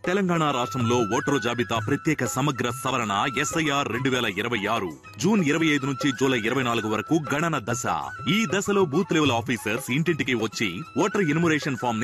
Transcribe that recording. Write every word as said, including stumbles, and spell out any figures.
తెలంగాణ రాష్ట్రంలో ఓటరు జాబితా ప్రత్యేక సమగ్ర సవరణ ఎస్ఐఆర్ రెండు వేల ఇరవై ఆరు జూన్ ఇరవై ఐదు నుంచి జూలై ఇరవై నాలుగు వరకు గణన దశ. ఈ దశలో బూత్ లెవెల్ ఆఫీసర్స్ ఇంటింటికి వచ్చి ఓటర్ ఎన్యుమరేషన్ ఫామ్